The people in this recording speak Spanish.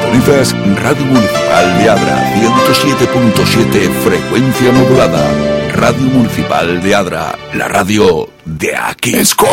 Sintonizas Radio Municipal de Adra, 107.7 frecuencia modulada. Radio Municipal de Adra, la radio de aquí. Escolta.